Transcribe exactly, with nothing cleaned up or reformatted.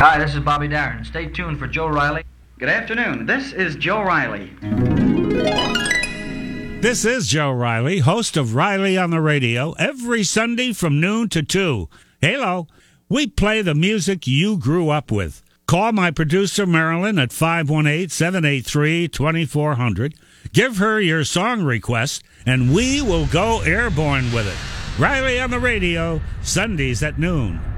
Hi, this is Bobby Darin. Stay tuned for Joe Riley. Good afternoon. This is Joe Riley. This is Joe Riley, host of Riley on the Radio, every Sunday from noon to two. Hello. We play the music you grew up with. Call my producer, Marilyn, at five one eight, seven eight three, two four zero zero. Give her your song request, and we will go airborne with it. Riley on the Radio, Sundays at noon.